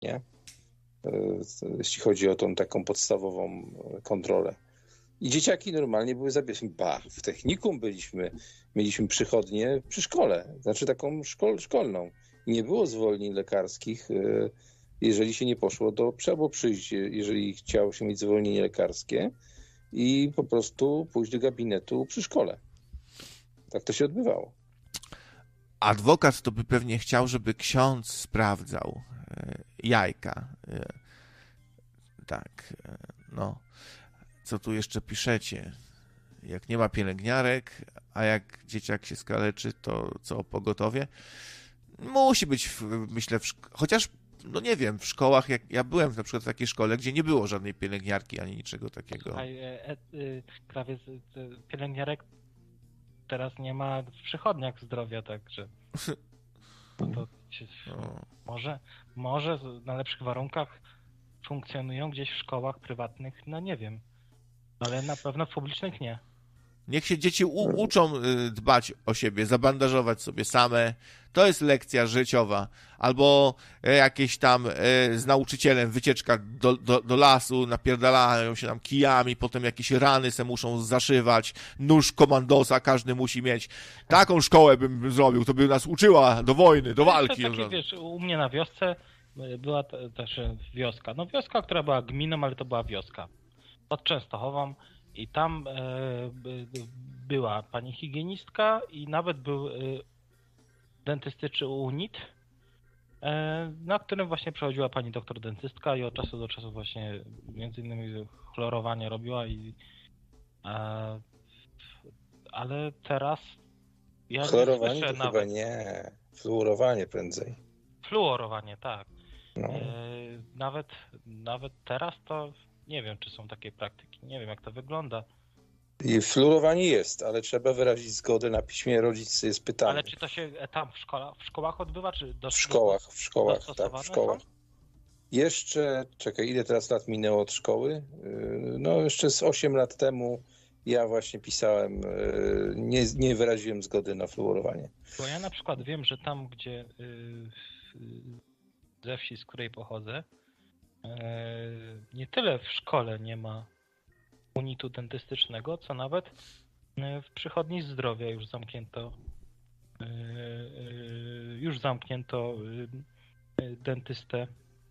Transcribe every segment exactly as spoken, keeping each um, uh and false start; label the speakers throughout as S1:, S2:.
S1: nie? Jeśli chodzi o tą taką podstawową kontrolę. I dzieciaki normalnie były zabierane. Ba, w technikum byliśmy, mieliśmy przychodnię przy szkole, znaczy taką szkol, szkolną. I nie było zwolnień lekarskich, jeżeli się nie poszło, to trzeba było przyjść, jeżeli chciało się mieć zwolnienie lekarskie i po prostu pójść do gabinetu przy szkole. Tak to się odbywało.
S2: Adwokat to by pewnie chciał, żeby ksiądz sprawdzał jajka. Tak, no. Co tu jeszcze piszecie? Jak nie ma pielęgniarek, a jak dzieciak się skaleczy, to co, pogotowie? Musi być, myślę, w szko- chociaż, no nie wiem, w szkołach, jak ja byłem na przykład w takiej szkole, gdzie nie było żadnej pielęgniarki, ani niczego takiego.
S3: Słuchaj, e, e, krawiec, e, pielęgniarek teraz nie ma w przychodniach zdrowia, także no to się,
S2: No.
S3: może, może na lepszych warunkach funkcjonują gdzieś w szkołach prywatnych, no nie wiem, ale na pewno w publicznych nie.
S2: Niech się dzieci u- uczą y, dbać o siebie, zabandażować sobie same. To jest lekcja życiowa. Albo y, jakieś tam y, z nauczycielem wycieczka do, do, do lasu, napierdalają się tam kijami, potem jakieś rany se muszą zaszywać, nóż komandosa każdy musi mieć. Taką szkołę bym zrobił, to by nas uczyła do wojny, do walki.
S3: Takie, wiesz, u mnie na wiosce była te, też wioska. No wioska, która była gminą, ale to była wioska. Pod Częstochową. I tam e, była pani higienistka i nawet był e, dentystyczny unit, e, na którym właśnie przechodziła pani doktor dentystka i od czasu do czasu właśnie między innymi chlorowanie robiła i e, ale teraz ja
S1: Chlorowanie
S3: nie
S1: to
S3: słyszę
S1: chyba
S3: nawet.
S1: nie, fluorowanie prędzej.
S3: Fluorowanie, tak.
S1: No.
S3: E, nawet, nawet teraz to nie wiem, czy są takie praktyki. Nie wiem, jak to wygląda.
S1: I fluorowanie jest, ale trzeba wyrazić zgodę na piśmie, rodzic jest pytany.
S3: Ale czy to się tam w szkołach, w szkołach odbywa, czy do
S1: W szkołach, w szkołach, tak,
S3: dostosowane
S1: w szkołach.
S3: są?
S1: Jeszcze, czekaj, ile teraz lat minęło od szkoły? No jeszcze z osiem lat temu ja właśnie pisałem, nie, nie wyraziłem zgody na fluorowanie.
S3: Bo ja na przykład wiem, że tam, gdzie yy, ze wsi, z której pochodzę, yy, nie tyle w szkole nie ma unitu dentystycznego, co nawet yy, w przychodni zdrowia już zamknięto yy, yy, już zamknięto yy, dentystę.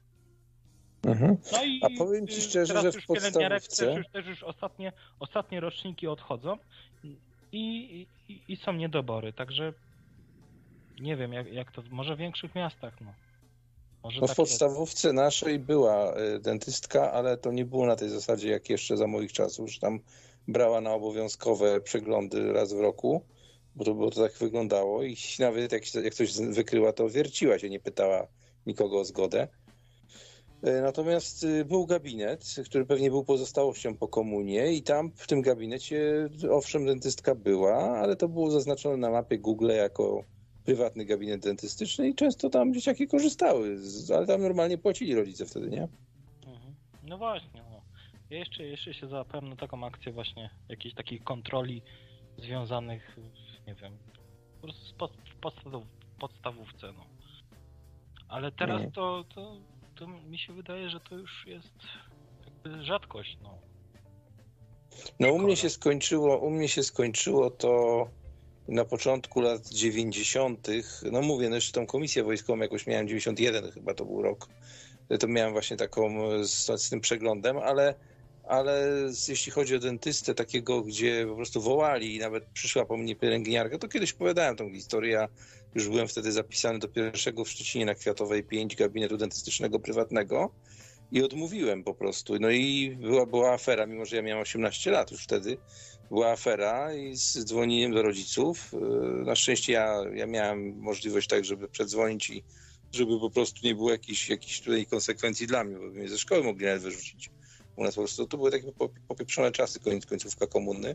S1: Mhm.
S3: No i
S1: A powiem ci szczerze,
S3: teraz
S1: że w
S3: już pielęgniarek
S1: podstawówce...
S3: też już, też już ostatnie, ostatnie roczniki odchodzą i, i, i są niedobory, także nie wiem jak, jak to, może w większych miastach, no. Może
S1: No w
S3: tak
S1: podstawówce jest. Naszej była dentystka, ale to nie było na tej zasadzie jak jeszcze za moich czasów, że tam brała na obowiązkowe przeglądy raz w roku, bo to, bo to tak wyglądało i nawet jak, jak coś wykryła, to wierciła się, nie pytała nikogo o zgodę. Natomiast był gabinet, który pewnie był pozostałością po komunie i tam w tym gabinecie owszem dentystka była, ale to było zaznaczone na mapie Google jako prywatny gabinet dentystyczny i często tam dzieciaki korzystały, ale tam normalnie płacili rodzice wtedy, nie?
S3: Mhm. No właśnie, no. Ja jeszcze, jeszcze się załapałem na taką akcję właśnie jakiejś takiej kontroli związanych, nie wiem, po prostu z pod, podstaw, podstawówce, no. Ale teraz
S1: Mhm.
S3: to, to, to mi się wydaje, że to już jest jakby rzadkość, no.
S1: No u mnie się skończyło, u mnie się skończyło to na początku lat dziewięćdziesiątych. No mówię, no jeszcze tą komisję wojskową jakoś miałem, dziewięćdziesiąty pierwszy chyba to był rok. To miałem właśnie taką z, z tym przeglądem, ale, ale jeśli chodzi o dentystę takiego, gdzie po prostu wołali i nawet przyszła po mnie pielęgniarka, to kiedyś opowiadałem tą historię. Ja już byłem wtedy zapisany do pierwszego w Szczecinie na Kwiatowej pięć gabinetu dentystycznego prywatnego i odmówiłem po prostu. No i była, była afera, mimo że ja miałem osiemnaście lat już wtedy. Była afera i z dzwonieniem do rodziców. Na szczęście ja, ja miałem możliwość tak, żeby przedzwonić i żeby po prostu nie było jakichś, jakichś tutaj konsekwencji dla mnie, bo mnie ze szkoły mogli nawet wyrzucić. U nas po prostu to były takie popieprzone czasy, koniec końcówka komuny.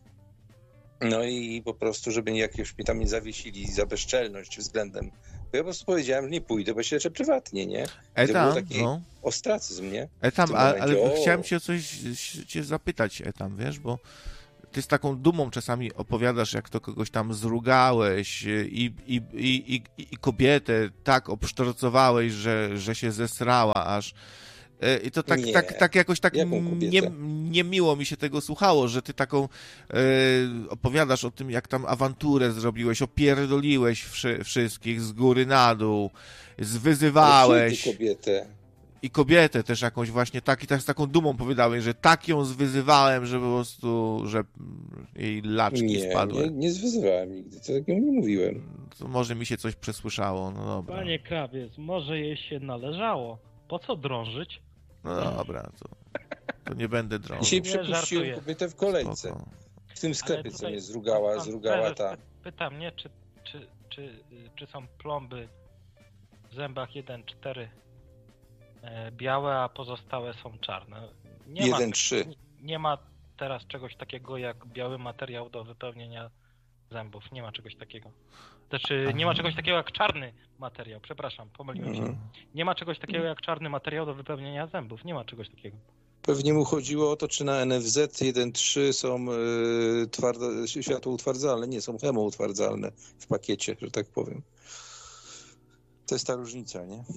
S1: No i po prostu, żeby nie jakieś mnie tam nie zawiesili za bezczelność względem. Bo ja po prostu powiedziałem, że nie pójdę, bo się leczę prywatnie, nie? I to
S2: Etam,
S1: był taki
S2: no.
S1: ostracyzm, nie?
S2: Etam,
S1: W tym
S2: a,
S1: momencie,
S2: ale
S1: o.
S2: chciałem cię o coś cię zapytać, Etam, wiesz, bo ty z taką dumą czasami opowiadasz, jak to kogoś tam zrugałeś i, i, i, i, i kobietę tak obsztorcowałeś, że, że się zesrała aż. I to tak,
S1: Nie.
S2: tak, tak jakoś tak
S1: Jaką
S2: nie,
S1: kobietę?
S2: niemiło mi się tego słuchało, że ty taką e, opowiadasz o tym, jak tam awanturę zrobiłeś, opierdoliłeś wszy, wszystkich z góry na dół,
S1: Ale
S2: zwyzywałeś.
S1: kiedy kobietę?
S2: I kobietę też jakąś właśnie tak i tak z taką dumą powiedziałeś, że tak ją zwyzywałem, że po prostu, że jej laczki
S1: Nie,
S2: spadły.
S1: nie, nie zwyzywałem nigdy, to takiego nie mówiłem.
S2: To może mi się coś przesłyszało, no dobra.
S3: Panie krawiec, może jej się należało. Po co drążyć?
S2: No dobra, to, to nie będę drążył.
S1: Dzisiaj
S3: Nie,
S1: przepuściłem
S3: żartuję.
S1: kobietę w kolejce.
S2: Spoko.
S1: W tym sklepie,
S3: Ale
S1: co
S3: tutaj
S1: mnie zrugała,
S3: pan
S1: zrugała
S3: prezes
S1: ta.
S3: py- Pyta mnie, czy, czy, czy, czy są plomby w zębach jeden cztery e, białe, a pozostałe są czarne. Nie ma,
S1: jeden trzy.
S3: nie, nie ma teraz czegoś takiego jak biały materiał do wypełnienia zębów. Nie ma czegoś takiego. Znaczy, nie ma czegoś takiego jak czarny materiał. Przepraszam, pomyliłem się.
S1: Mhm.
S3: Nie ma czegoś takiego jak czarny materiał do wypełnienia zębów. Nie ma czegoś takiego.
S1: Pewnie mu chodziło o to, czy na N F Z jeden trzy są y, twarde, światłoutwardzalne. Nie, są chemoutwardzalne w pakiecie, że tak powiem. To jest ta różnica, nie?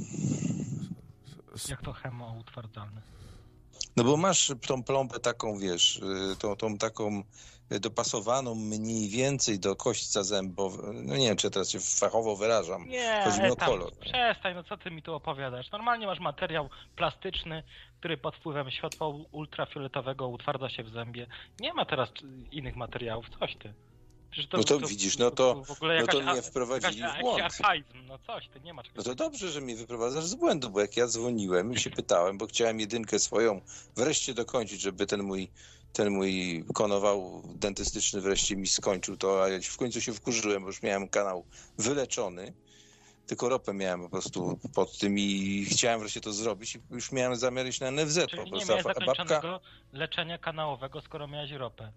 S3: Jak to chemoutwardzalne?
S1: No bo masz tą plombę taką, wiesz, y, tą, tą taką dopasowaną mniej więcej do kośćca zębowego. No nie wiem, czy teraz się fachowo wyrażam.
S3: Nie,
S1: Chodzi mi o
S3: tam,
S1: kolor.
S3: przestań, no co ty mi tu opowiadasz? Normalnie masz materiał plastyczny, który pod wpływem światła ultrafioletowego utwardza się w zębie. Nie ma teraz innych materiałów, coś ty. Przecież
S1: No to widzisz, no to-
S3: w ogóle
S1: no to
S3: jakaś,
S1: mnie wprowadzili
S3: jakaś,
S1: w błąd.
S3: jakiś archaizm, no coś ty, nie ma
S1: No
S3: czegoś
S1: to dobrze, że mnie wyprowadzasz z błędu, bo jak ja dzwoniłem i się pytałem, bo chciałem jedynkę swoją wreszcie dokończyć, żeby ten mój, ten mój konował dentystyczny wreszcie mi skończył to, a ja w końcu się wkurzyłem, bo już miałem kanał wyleczony, tylko ropę miałem po prostu pod tym i chciałem wreszcie to zrobić i już miałem zamiar iść na N F Z po
S3: Czyli nie
S1: prostu,
S3: miałeś
S1: a babka,
S3: zakończonego leczenia kanałowego, skoro miałeś ropę.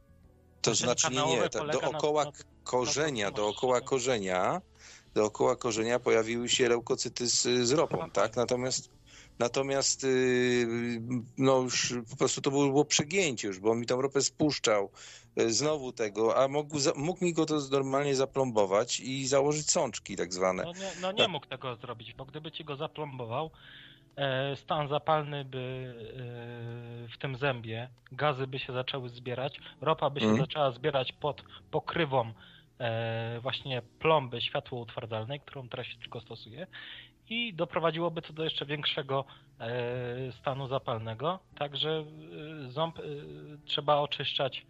S1: to
S3: leczenie
S1: znaczy nie, nie,
S3: kanałowe
S1: to
S3: polega na-
S1: dookoła
S3: na-
S1: korzenia,
S3: na-
S1: dookoła korzenia, dookoła korzenia pojawiły się leukocyty z, z ropą, tak? Natomiast natomiast yy, no już po prostu to było przegięcie już, bo on mi tą ropę spuszczał yy, znowu tego, a mógł, za- mógł mi go to normalnie zaplombować i założyć sączki tak zwane.
S3: No nie, no nie mógł tego zrobić, bo gdyby ci go zaplombował, e, stan zapalny by e, w tym zębie, gazy by się zaczęły zbierać, ropa by się
S1: Mhm.
S3: zaczęła zbierać pod pokrywą e, właśnie plomby światłoutwardzalnej, którą teraz się tylko stosuje i doprowadziłoby to do jeszcze większego e, stanu zapalnego, także e, ząb e, trzeba oczyszczać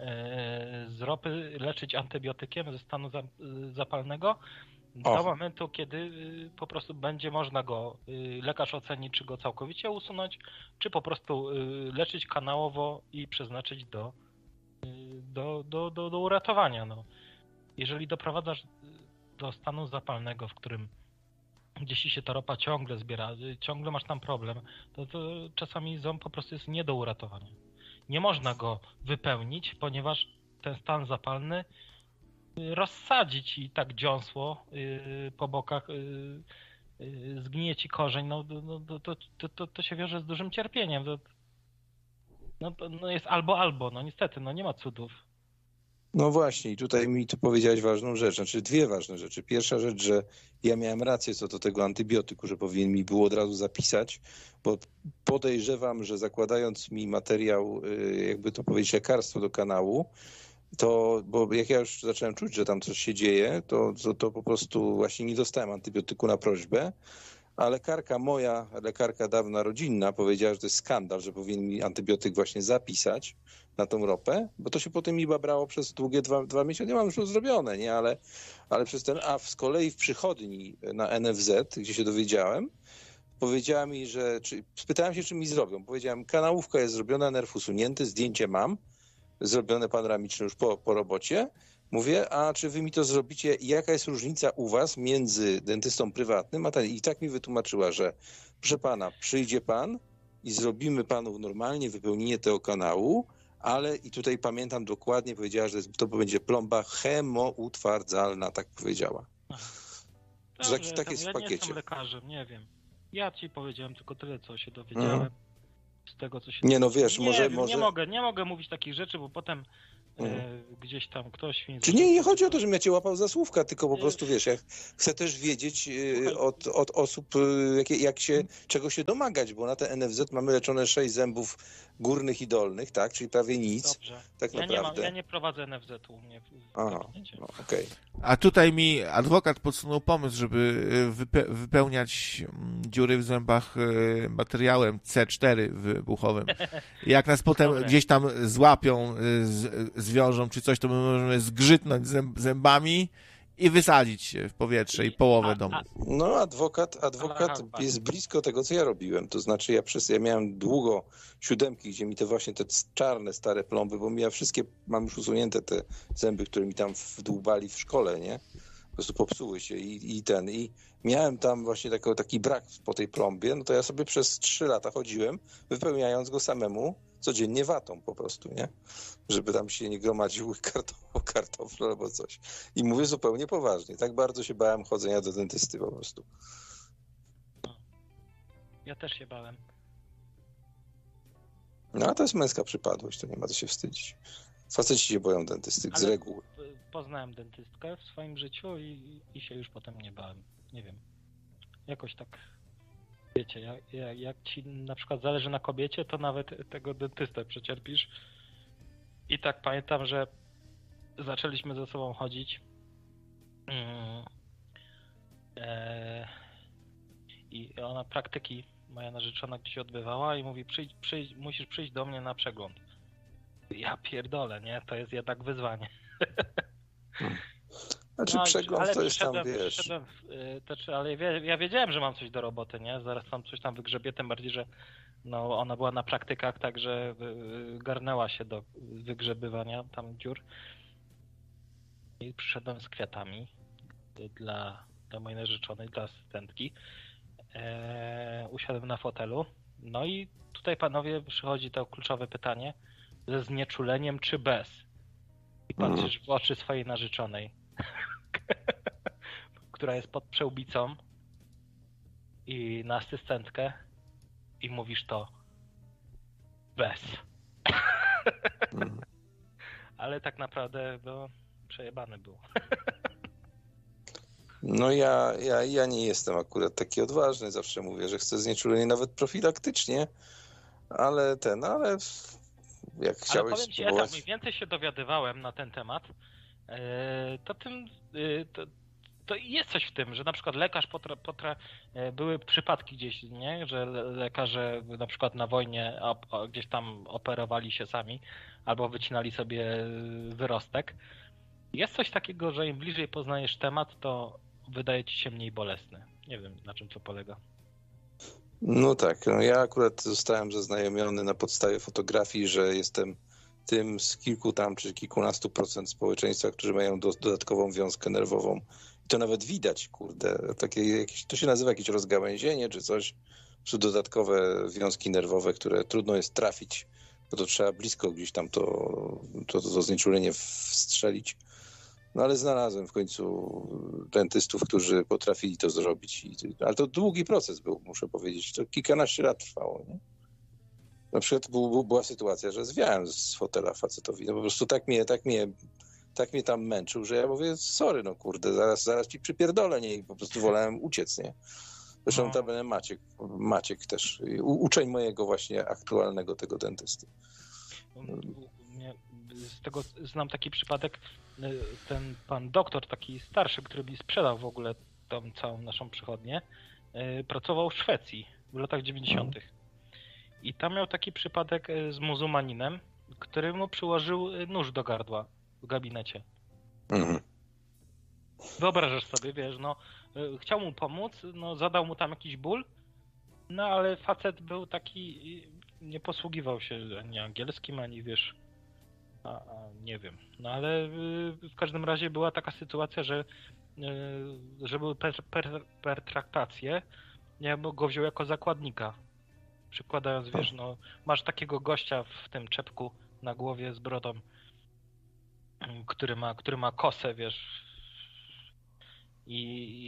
S3: e, z ropy, leczyć antybiotykiem ze stanu za, e, zapalnego do
S1: O.
S3: momentu, kiedy y, po prostu będzie można go, y, lekarz oceni, czy go całkowicie usunąć, czy po prostu y, leczyć kanałowo i przeznaczyć do, y, do, do, do, do uratowania. No. Jeżeli doprowadzasz y, do stanu zapalnego, w którym gdzieś ci się ta ropa ciągle zbiera, y, ciągle masz tam problem, to, to czasami ząb po prostu jest nie do uratowania. Nie można go wypełnić, ponieważ ten stan zapalny rozsadzić i tak dziąsło yy, po bokach, yy, yy, zgnie ci korzeń, no, no to, to, to, to, to się wiąże z dużym cierpieniem. To, no, to, no jest albo, albo, no niestety, no nie ma cudów.
S1: No właśnie, i tutaj mi tu powiedziałeś ważną rzecz, znaczy dwie ważne rzeczy. Pierwsza rzecz, że ja miałem rację co do tego antybiotyku, że powinien mi było od razu zapisać, bo podejrzewam, że zakładając mi materiał, y, jakby to powiedzieć, lekarstwo do kanału, to, bo jak ja już zacząłem czuć, że tam coś się dzieje, to, to, to po prostu właśnie nie dostałem antybiotyku na prośbę, a lekarka moja, lekarka dawna rodzinna powiedziała, że to jest skandal, że powinien mi antybiotyk właśnie zapisać na tą ropę, bo to się potem mi babrało przez długie dwa, dwa miesiące. Ja mam już to zrobione, nie, ale, ale przez ten, a z kolei w przychodni na N F Z, gdzie się dowiedziałem, powiedziała mi, że, czy, spytałem się, czy mi zrobią. Powiedziałem, kanałówka jest zrobiona, nerw usunięty, zdjęcie mam, zrobione panoramiczne już po, po robocie. Mówię, a czy wy mi to zrobicie, jaka jest różnica u was między dentystą prywatnym, a ten, i tak mi wytłumaczyła, że proszę pana, przyjdzie pan i zrobimy panu normalnie wypełnienie tego kanału, ale i tutaj pamiętam dokładnie, powiedziała, że to będzie plomba chemoutwardzalna, tak powiedziała. Że tak, tak jest w
S3: ja nie
S1: pakiecie.
S3: jestem lekarzem, nie wiem. Ja ci powiedziałem tylko tyle, co się dowiedziałem.
S1: Mhm.
S3: Z tego, co się
S1: Nie, no wiesz,
S3: nie
S1: może-
S3: wiem,
S1: może-
S3: Nie mogę, nie mogę mówić takich rzeczy, bo potem e, gdzieś tam ktoś mi...
S1: Czy nie, nie chodzi o to, żebym ja cię łapał za słówka, tylko po prostu, wiesz, ja chcę też wiedzieć y, od, od osób, y, jak, jak się, czego się domagać, bo na te N F Z mamy leczone sześć zębów górnych i dolnych, tak, czyli prawie nic.
S3: Dobrze.
S1: Tak
S3: Ja
S1: naprawdę.
S3: nie, mam, ja nie prowadzę N F Z-u u mnie w, w
S1: Aha,
S3: gabinecie.
S1: no, okej.
S2: A tutaj mi adwokat podsunął pomysł, żeby wype- wypełniać mm, dziury w zębach y, materiałem C cztery wybuchowym. Jak nas potem
S3: Dobre.
S2: gdzieś tam złapią, y, z, zwiążą czy coś, to my możemy zgrzytnąć zęb- zębami i wysadzić się w powietrze i połowę
S3: A-
S2: domu.
S3: a-
S1: No, adwokat, adwokat
S3: Aha,
S1: jest blisko tego, co ja robiłem. To znaczy, ja przez ja miałem długo siódemki, gdzie mi te właśnie te czarne, stare plomby, bo mi ja wszystkie mam już usunięte te zęby, które mi tam wdłubali w szkole, nie? Po prostu popsuły się i, i ten. I miałem tam właśnie taki, taki brak po tej plombie, no to ja sobie przez trzy lata chodziłem, wypełniając go samemu codziennie watą po prostu, nie? Żeby tam się nie gromadziły kartofle, kartofle albo coś. I mówię zupełnie poważnie. Tak bardzo się bałem chodzenia do dentysty po prostu.
S3: Ja też się bałem.
S1: No a to jest męska przypadłość, to nie ma co się wstydzić. Faceci się boją dentysty z
S3: Ale-
S1: reguły.
S3: Poznałem dentystkę w swoim życiu i, i się już potem nie bałem. Nie wiem. Jakoś tak, wiecie, jak, jak, jak ci na przykład zależy na kobiecie, to nawet tego dentystę przecierpisz. I tak pamiętam, że zaczęliśmy ze sobą chodzić. Mm. Eee, I ona praktyki, moja narzeczona, gdzieś odbywała i mówi, przyjdź, przyjdź, musisz przyjść do mnie na przegląd. Ja pierdolę, nie? To jest jednak wyzwanie.
S1: Znaczy
S3: No,
S1: przegląd
S3: ale
S1: to jest tam,
S3: przyszedłem-
S1: wiesz...
S3: przyszedłem w, y, to, czy- ale wie, ja wiedziałem, że mam coś do roboty, nie? Zaraz tam coś tam wygrzebię, tym bardziej, że no, ona była na praktykach, także y, garnęła się do wygrzebywania tam dziur. I przyszedłem z kwiatami dla, dla mojej narzeczonej, dla asystentki. E, usiadłem na fotelu. No i tutaj, panowie, przychodzi to kluczowe pytanie, ze znieczuleniem czy bez? I patrzysz w oczy swojej narzeczonej, która jest pod przełbicą, i na asystentkę i mówisz to bez.
S1: Mm.
S3: Ale tak naprawdę no, przejebany był.
S1: No ja, ja, ja nie jestem akurat taki odważny, zawsze mówię, że chcę znieczulenie nawet profilaktycznie, ale ten, ale jak
S3: Ale
S1: chciałeś
S3: powiem ci, ja tak
S1: spróbować...
S3: mniej więcej się dowiadywałem na ten temat, e, to tym e, to, to jest coś w tym, że na przykład lekarz potra, potra, e, były przypadki gdzieś, nie, że le- lekarze na przykład na wojnie op, o, gdzieś tam operowali się sami albo wycinali sobie wyrostek. Jest coś takiego, że im bliżej poznajesz temat, to wydaje ci się mniej bolesny. Nie wiem, na czym to polega.
S1: No tak, no ja akurat zostałem zaznajomiony na podstawie fotografii, że jestem tym z kilku tam, czy kilkunastu procent społeczeństwa, którzy mają do, dodatkową wiązkę nerwową. I to nawet widać, kurde, takie jakieś, to się nazywa jakieś rozgałęzienie, czy coś, czy dodatkowe wiązki nerwowe, które trudno jest trafić, bo to trzeba blisko gdzieś tam to, to, to, to znieczulenie wstrzelić. No ale znalazłem w końcu dentystów, którzy potrafili to zrobić. I, ale to długi proces był, muszę powiedzieć. To kilkanaście lat trwało. Nie? Na przykład był, był, była sytuacja, że zwiałem z fotela facetowi. No po prostu tak mnie, tak mnie, tak mnie tam męczył, że ja mówię, sorry, no kurde, zaraz, zaraz ci przypierdolę, nie? I po prostu wolałem uciec, nie? Zresztą
S3: No.
S1: tam był Maciek, Maciek też, u, uczeń mojego właśnie aktualnego tego dentysty.
S3: Mnie- Z tego znam taki przypadek, ten pan doktor, taki starszy, który mi sprzedał w ogóle tą całą naszą przychodnię, pracował w Szwecji w latach dziewięćdziesiątych. I tam miał taki przypadek z muzułmaninem, który mu przyłożył nóż do gardła w gabinecie.
S1: Mhm.
S3: Wyobrażasz sobie, wiesz, no, chciał mu pomóc, no, zadał mu tam jakiś ból, no ale facet był taki, nie posługiwał się ani angielskim, ani wiesz, a, a nie wiem. No ale y, w każdym razie była taka sytuacja, że, y, że były per, per, pertraktacje, ja go wziął jako zakładnika. Przykładając, wiesz, no, masz takiego gościa w tym czepku na głowie z brodą, który ma, który ma kosę, wiesz. I,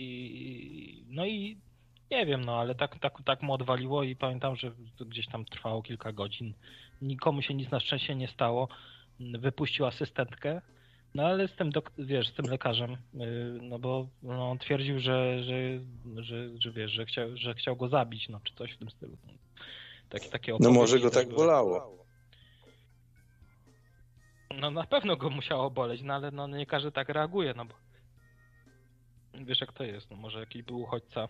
S3: i no i nie wiem, no ale tak, tak, tak mu odwaliło i pamiętam, że to gdzieś tam trwało kilka godzin. Nikomu się nic na szczęście nie stało. wypuścił asystentkę, no ale z tym, dok- wiesz, z tym lekarzem, yy, no bo no, on twierdził, że, że, że, że wiesz, że chciał, że chciał go zabić, no czy coś w tym stylu. Takie, takie
S1: No może go
S3: też
S1: tak
S3: były.
S1: bolało.
S3: No na pewno go musiało boleć, no ale no, nie każdy tak reaguje, no bo wiesz jak to jest, no może jakiś był uchodźca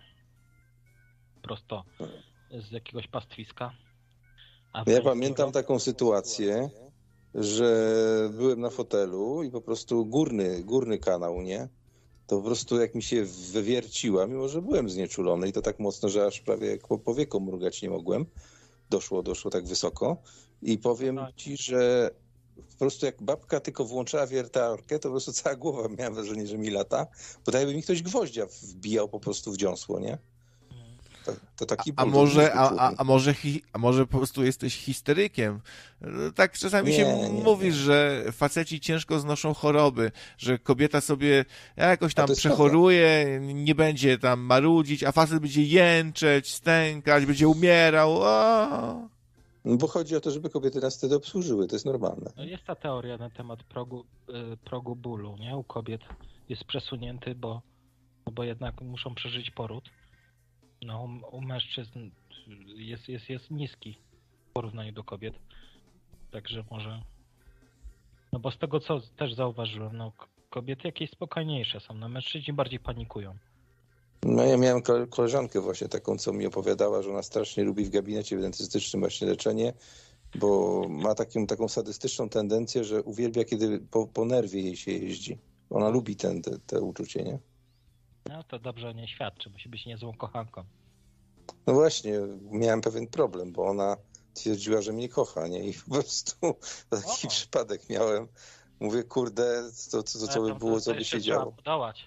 S3: prosto z jakiegoś pastwiska. A
S1: Ja pamiętam taką sytuację, że byłem na fotelu i po prostu górny, górny kanał, nie? To po prostu jak mi się wywierciła, mimo że byłem znieczulony i to tak mocno, że aż prawie jak po powieką mrugać nie mogłem. Doszło, doszło tak wysoko. I powiem ci, że po prostu jak babka tylko włączała wiertarkę, to po prostu cała głowa miała wrażenie, że mi lata, bo tak jakby mi ktoś gwoździa wbijał po prostu w dziąsło, nie? To, to taki
S2: a, a, może, a, a, a, może hi, a może po prostu jesteś histerykiem? Tak czasami
S1: nie,
S2: się
S1: nie,
S2: mówisz,
S1: nie.
S2: że faceci ciężko znoszą choroby, że kobieta sobie jakoś tam
S1: jest
S2: przechoruje, prawda. Nie będzie tam marudzić, a facet będzie jęczeć, stękać, będzie umierał. O!
S1: No bo chodzi o to, żeby kobiety nas wtedy obsłużyły, to jest normalne.
S3: No jest ta teoria na temat progu, y, progu bólu, nie? U kobiet jest przesunięty, bo, bo jednak muszą przeżyć poród. No, u, u mężczyzn jest, jest, jest niski w porównaniu do kobiet. Także może... No bo z tego, co też zauważyłem, no kobiety jakieś spokojniejsze są, no mężczyźni bardziej panikują.
S1: No ja miałem koleżankę właśnie taką, co mi opowiadała, że ona strasznie lubi w gabinecie dentystycznym właśnie leczenie, bo ma taką, taką sadystyczną tendencję, że uwielbia, kiedy po, po nerwie jej się jeździ. Ona lubi ten, te, te uczucie, nie?
S3: No to dobrze nie świadczy, musi być niezłą kochanką.
S1: No właśnie, miałem pewien problem, bo ona twierdziła, że mnie kocha, nie? I po prostu taki o. przypadek miałem. Mówię, kurde, to co, co by było, co by się działo.
S3: Podołać.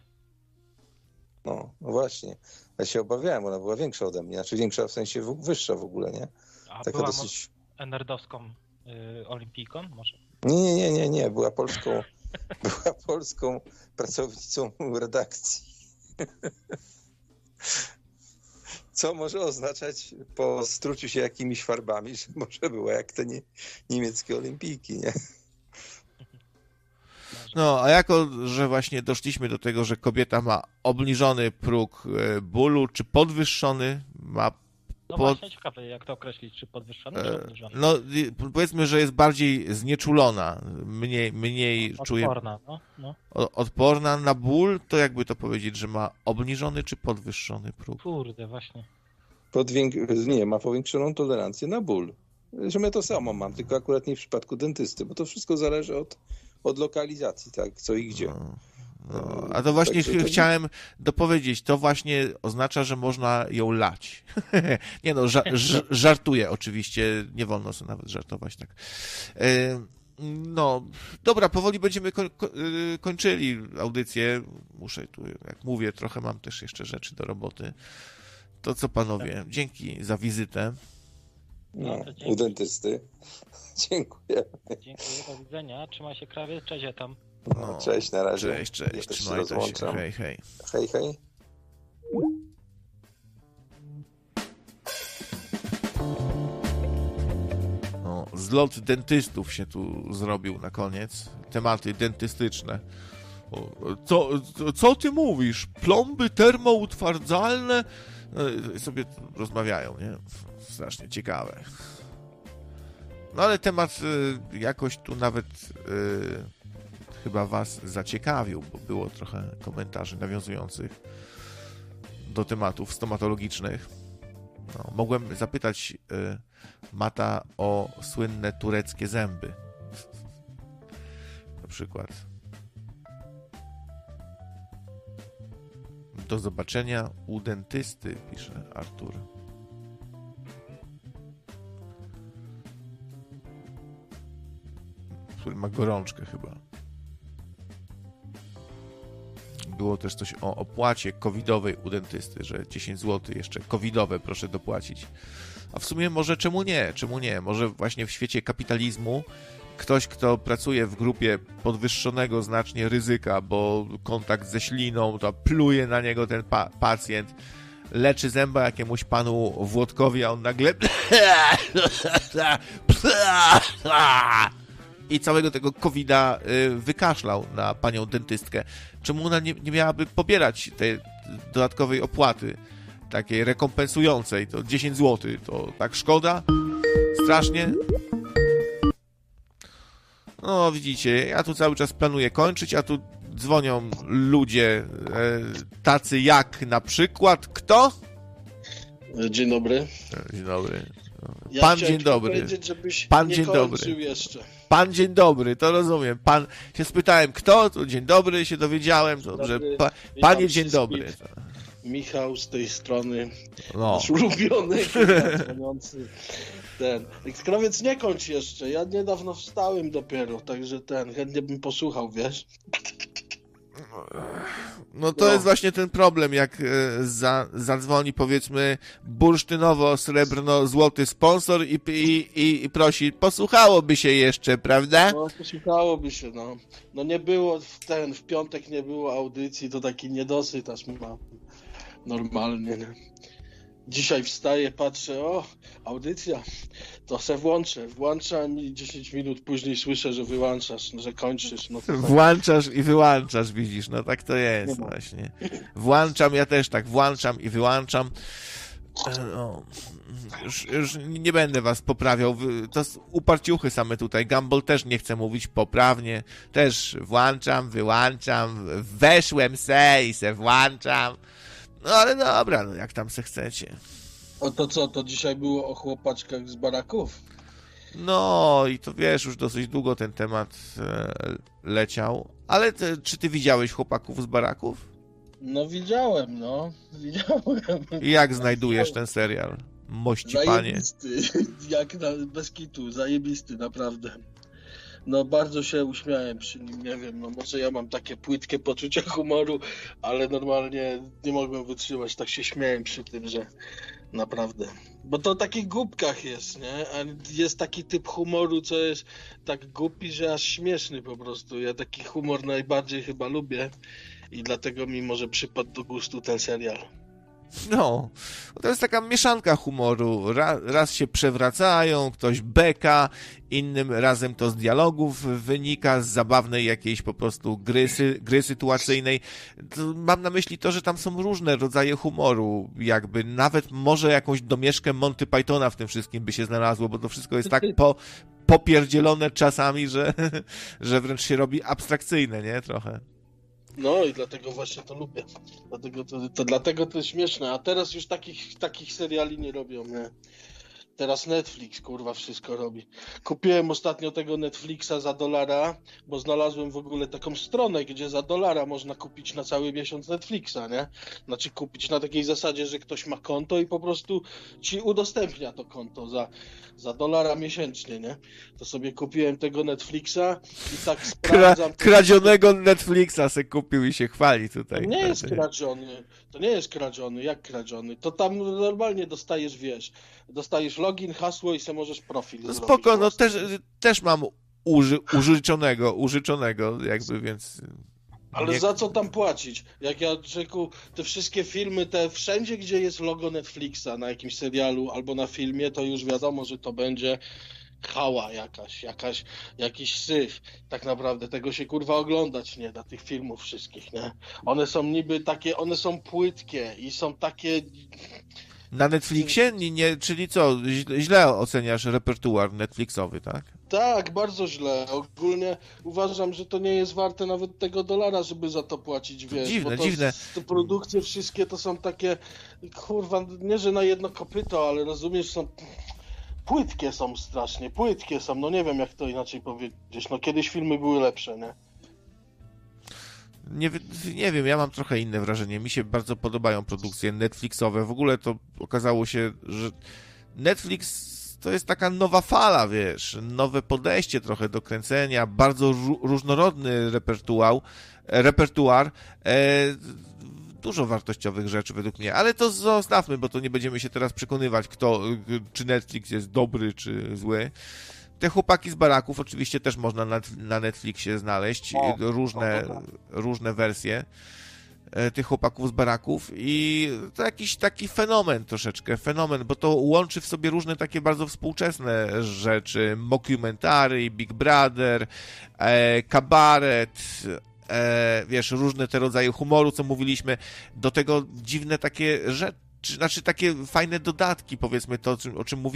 S1: No, no właśnie. Ja się obawiałem, ona była większa ode mnie, znaczy większa w sensie w, wyższa w ogóle, nie?
S3: A Taka była dosyć... nerdowską y, olimpijką może?
S1: Nie, nie, nie, nie, nie. Była polską, była polską pracownicą redakcji. Co może oznaczać po struciu się jakimiś farbami, że może była jak te nie, niemieckie olimpijki, nie?
S2: No, a jako, że właśnie doszliśmy do tego, że kobieta ma obniżony próg bólu, czy podwyższony, ma...
S3: No pod... właśnie ciekawe, jak to określić, czy podwyższony, czy obniżony?
S2: No, powiedzmy, że jest bardziej znieczulona, mniej, mniej
S3: odporna,
S2: czuje...
S3: Odporna, no, no.
S2: Odporna na ból, to jakby to powiedzieć, że ma obniżony, czy podwyższony próg?
S3: Kurde, właśnie.
S1: Podwięk... Nie, ma powiększoną tolerancję na ból. Że ja to samo mam, tylko akurat nie w przypadku dentysty, bo to wszystko zależy od od lokalizacji, tak, co i gdzie.
S2: No, no. A to właśnie
S1: Także
S2: ch- chciałem dopowiedzieć, to właśnie oznacza, że można ją lać. Nie no, ża- ż- żartuję oczywiście, nie wolno sobie nawet żartować tak. No, dobra, powoli będziemy ko- ko- kończyli audycję. Muszę tu, jak mówię, trochę mam też jeszcze rzeczy do roboty. To co panowie, dzięki za wizytę.
S1: No, u dentysty. Dziękuję.
S3: Dziękuję, do widzenia. Trzymaj się, krawie, cześć tam.
S1: No, cześć, na razie.
S2: Cześć, cześć,
S1: ja
S2: trzymaj się, się. Hej, hej.
S1: Hej, hej.
S2: No, zlot dentystów się tu zrobił na koniec. Tematy dentystyczne. Co, co ty mówisz? Plomby termoutwardzalne? Sobie rozmawiają, nie? Strasznie ciekawe. No ale temat y, jakoś tu nawet y, chyba was zaciekawił, bo było trochę komentarzy nawiązujących do tematów stomatologicznych. No, mogłem zapytać y, Mata o słynne tureckie zęby. Na przykład. Do zobaczenia u dentysty, pisze Artur. Który ma gorączkę chyba. Było też coś o opłacie covidowej u dentysty, że dziesięć złotych jeszcze covidowe proszę dopłacić. A w sumie może czemu nie? Czemu nie? Może właśnie w świecie kapitalizmu ktoś, kto pracuje w grupie podwyższonego znacznie ryzyka, bo kontakt ze śliną, to pluje na niego ten pa- pacjent, leczy zęba jakiemuś panu Włodkowi, a on nagle i całego tego kowida wykaszlał na panią dentystkę. Czemu ona nie, nie miałaby pobierać tej dodatkowej opłaty, takiej rekompensującej, to dziesięć złotych, to tak szkoda? Strasznie? No widzicie, ja tu cały czas planuję kończyć, a tu dzwonią ludzie e, tacy jak na przykład kto?
S4: Dzień dobry.
S2: Dzień dobry.
S4: Ja
S2: Pan dzień dobry. Pan dzień dobry.
S4: Jeszcze.
S2: Pan dzień dobry, to rozumiem. Pan się spytałem kto, to dzień dobry się dowiedziałem, dobrze. Pa, panie dzień dobry.
S4: Michał z tej strony.
S2: No.
S4: Nasz ulubiony, dzwoniący. Ten. Krawiec, nie kończ jeszcze. Ja niedawno wstałem dopiero, także ten, chętnie bym posłuchał, wiesz?
S2: No to
S4: no.
S2: jest właśnie ten problem, jak e, za, zadzwoni powiedzmy bursztynowo-srebrno-złoty sponsor i, i, i, i prosi, posłuchałoby się jeszcze, prawda?
S4: No, posłuchałoby się, no. No nie było, w ten, w piątek nie było audycji, to taki niedosyt aż mam. Normalnie, nie? Dzisiaj wstaję, patrzę, o, audycja, to se włączę. Włączam i dziesięć minut później słyszę, że wyłączasz, że kończysz. No to tak.
S2: Włączasz i wyłączasz, widzisz, no tak to jest właśnie. Włączam, ja też tak włączam i wyłączam. No, już, już nie będę was poprawiał, to uparciuchy same tutaj. Gumball też nie chce mówić poprawnie, też włączam, wyłączam, weszłem se i se włączam. No ale dobra, no jak tam se chcecie.
S4: O to co, to dzisiaj było o chłopaczkach z baraków?
S2: No i to wiesz, już dosyć długo ten temat e, leciał. Ale te, czy ty widziałeś chłopaków z baraków?
S4: No widziałem, no. Widziałem.
S2: I jak znajdujesz ten serial? Mości panie.
S4: Zajebisty, jak na, bez kitu, zajebisty, naprawdę. No bardzo się uśmiałem przy nim, nie wiem, no może ja mam takie płytkie poczucie humoru, ale normalnie nie mogłem wytrzymać, tak się śmiałem przy tym, że naprawdę. Bo to o takich głupkach jest, nie? A jest taki typ humoru, co jest tak głupi, że aż śmieszny po prostu. Ja taki humor najbardziej chyba lubię i dlatego mi może przypadł do gustu ten serial.
S2: No, to jest taka mieszanka humoru. Raz, raz się przewracają, ktoś beka, innym razem to z dialogów wynika, z zabawnej jakiejś po prostu gry, sy, gry sytuacyjnej. To mam na myśli to, że tam są różne rodzaje humoru, jakby nawet może jakąś domieszkę Monty Pythona w tym wszystkim by się znalazło, bo to wszystko jest tak po, popierdzielone czasami, że, że wręcz się robi abstrakcyjne, nie? Trochę.
S4: No i dlatego właśnie to lubię. Dlatego to, to, dlatego to jest śmieszne. A teraz już takich, takich seriali nie robią, nie? Teraz Netflix, kurwa, wszystko robi. Kupiłem ostatnio tego Netflixa za dolara, bo znalazłem w ogóle taką stronę, gdzie za dolara można kupić na cały miesiąc Netflixa, nie? Znaczy kupić na takiej zasadzie, że ktoś ma konto i po prostu ci udostępnia to konto za, za dolara miesięcznie, nie? To sobie kupiłem tego Netflixa i tak sprawdzam...
S2: Kra- kradzionego Netflixa se kupił i się chwali tutaj.
S4: To nie jest kradziony. To nie jest kradziony. Jak kradziony? To tam normalnie dostajesz, wiesz, dostajesz login, hasło i se możesz profil
S2: no
S4: zrobić.
S2: Spoko, no też, też mam uży, użyczonego, użyczonego jakby, więc...
S4: Ale
S2: nie...
S4: za co tam płacić? Jak ja rzekł, te wszystkie filmy, te wszędzie, gdzie jest logo Netflixa na jakimś serialu albo na filmie, to już wiadomo, że to będzie chała jakaś, jakaś, jakiś syf. Tak naprawdę tego się kurwa oglądać nie da, tych filmów wszystkich, nie? One są niby takie, one są płytkie i są takie...
S2: Na Netflixie? Nie, nie, czyli co, źle oceniasz repertuar Netflixowy, tak?
S4: Tak, bardzo źle. Ogólnie uważam, że to nie jest warte nawet tego dolara, żeby za to płacić, wiesz.
S2: Dziwne,
S4: bo to,
S2: dziwne.
S4: Te produkcje wszystkie to są takie, kurwa, nie że na jedno kopyto, ale rozumiesz, są... Płytkie są strasznie, płytkie są, no nie wiem jak to inaczej powiedzieć, no kiedyś filmy były lepsze, nie?
S2: Nie, nie wiem, ja mam trochę inne wrażenie. Mi się bardzo podobają produkcje Netflixowe. W ogóle to okazało się, że Netflix to jest taka nowa fala, wiesz, nowe podejście trochę do kręcenia, bardzo ró- różnorodny repertuar, repertuar e, dużo wartościowych rzeczy według mnie, ale to zostawmy, bo to nie będziemy się teraz przekonywać, kto, czy Netflix jest dobry, czy zły. Te chłopaki z baraków oczywiście też można na, na Netflixie znaleźć, o, różne, o, różne wersje. tych chłopaków z baraków i to jakiś taki fenomen troszeczkę, fenomen, bo to łączy w sobie różne takie bardzo współczesne rzeczy, mockumentary, Big Brother, e, kabaret, e, wiesz, różne te rodzaje humoru, co mówiliśmy, do tego dziwne takie rzeczy, znaczy takie fajne dodatki, powiedzmy to, o czym, o czym mówiliśmy,